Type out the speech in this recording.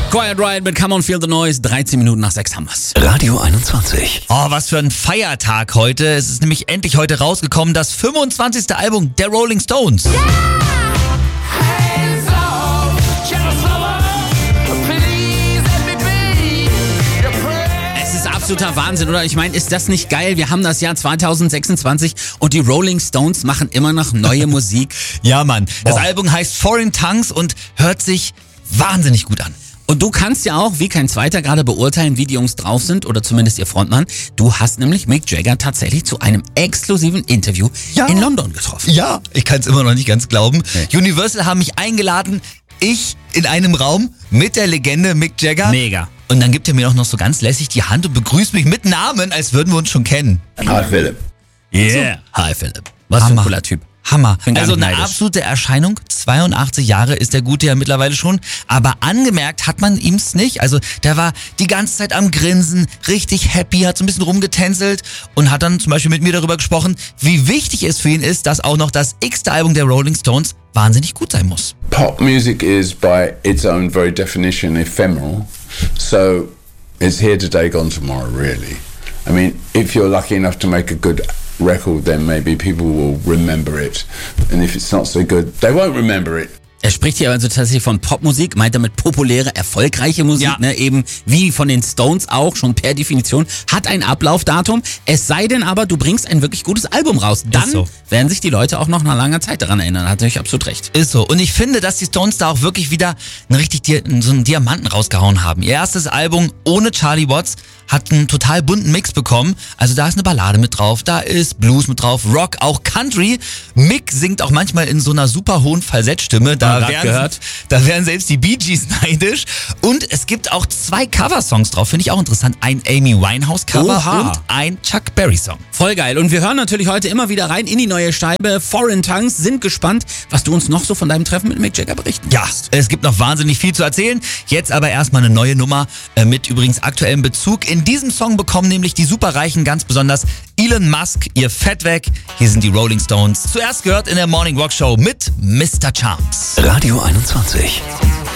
Quiet Riot mit Come on Feel the Noise. 13 Minuten nach 6 haben wir's. Radio 21. Oh, was für ein Feiertag heute. Es ist nämlich endlich heute rausgekommen, das 25. Album der Rolling Stones. Es ist absoluter Wahnsinn, oder? Ich meine, ist das nicht geil? Wir haben das Jahr 2026 und die Rolling Stones machen immer noch neue Musik. Ja, Mann. Das Album heißt Foreign Tongues und hört sich wahnsinnig gut an. Und du kannst ja auch, wie kein Zweiter, gerade beurteilen, wie die Jungs drauf sind, oder zumindest ihr Frontmann. Du hast nämlich Mick Jagger tatsächlich zu einem exklusiven Interview in London getroffen. Ja, ich kann es immer noch nicht ganz glauben. Nee. Universal haben mich eingeladen, ich in einem Raum mit der Legende Mick Jagger. Mega. Und dann gibt er mir auch noch so ganz lässig die Hand und begrüßt mich mit Namen, als würden wir uns schon kennen. Hi Philipp. Yeah. Hi Philipp. Was für ein Hammer. cooler Typ. Hammer. Bin gar Also nicht eine neidisch. absolute Erscheinung. 82 Jahre ist der Gute ja mittlerweile schon. Aber angemerkt hat man ihm's nicht. Also der war die ganze Zeit am Grinsen, richtig happy, hat so ein bisschen rumgetänzelt und hat dann zum Beispiel mit mir darüber gesprochen, wie wichtig es für ihn ist, dass auch noch das x-te Album der Rolling Stones wahnsinnig gut sein muss. Pop music is, by its own very definition, ephemeral. So it's here today, gone tomorrow, really. I mean, if you're lucky enough to make a good record, then maybe people will remember it. And if it's not so good, they won't remember it. Er spricht hier also tatsächlich von Popmusik, meint damit populäre, erfolgreiche Musik, Ja. ne, eben wie von den Stones auch, schon per Definition, hat ein Ablaufdatum. Es sei denn aber, du bringst ein wirklich gutes Album raus. Dann so. werden sich die Leute auch noch nach langer Zeit daran erinnern. Hat natürlich absolut recht. Ist so. Und ich finde, dass die Stones da auch wirklich wieder so einen Diamanten rausgehauen haben. Ihr erstes Album ohne Charlie Watts hat einen total bunten Mix bekommen. Also da ist eine Ballade mit drauf, da ist Blues mit drauf, Rock, auch Country. Mick singt auch manchmal in so einer super hohen Falsettstimme. Ja, grad gehört. Da wären selbst die Bee Gees neidisch. Und es gibt auch 2 Coversongs drauf, finde ich auch interessant. Ein Amy Winehouse Cover Oha. und ein Chuck Berry Song. Voll geil. Und wir hören natürlich heute immer wieder rein in die neue Scheibe. Foreign Tongues, sind gespannt, was du uns noch so von deinem Treffen mit Mick Jagger berichten Ja, kannst. es gibt noch wahnsinnig viel zu erzählen. Jetzt aber erstmal eine neue Nummer mit übrigens aktuellem Bezug. In diesem Song bekommen nämlich die Superreichen ganz besonders Elon Musk ihr Fett weg. Hier sind die Rolling Stones. Zuerst gehört in der Morning Rock Show mit Mr. Charms. Radio 21.